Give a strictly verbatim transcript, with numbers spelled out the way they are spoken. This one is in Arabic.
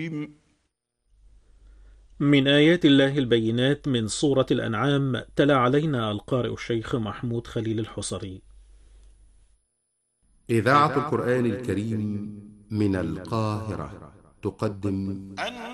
من آيات الله البينات من سورة الأنعام، تلا علينا القارئ الشيخ محمود خليل الحصري. إذاعة القرآن الكريم من القاهرة تقدم